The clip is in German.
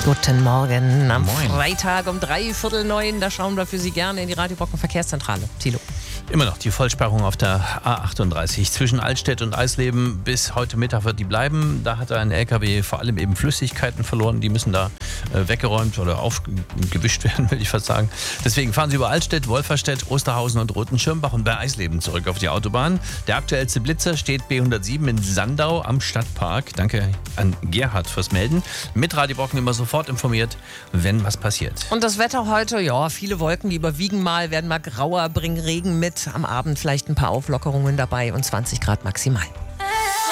Guten Morgen am Moin. Freitag um 8:45. Da schauen wir für Sie gerne in die Radio Brocken Verkehrszentrale. Thilo. Immer noch die Vollsperrung auf der A38 zwischen Altstedt und Eisleben. Bis heute Mittag wird die bleiben. Da hat ein LKW vor allem eben Flüssigkeiten verloren. Die müssen da weggeräumt oder aufgewischt werden, will ich fast sagen. Deswegen fahren Sie über Altstedt, Wolferstedt, Osterhausen und Rotenschirmbach und bei Eisleben zurück auf die Autobahn. Der aktuellste Blitzer steht B107 in Sandau am Stadtpark. Danke an Gerhard fürs Melden. Mit Radio Brocken immer sofort informiert, wenn was passiert. Und das Wetter heute, ja, viele Wolken, die überwiegen mal, werden mal grauer, bringen Regen mit. Am Abend vielleicht ein paar Auflockerungen dabei und 20 Grad maximal.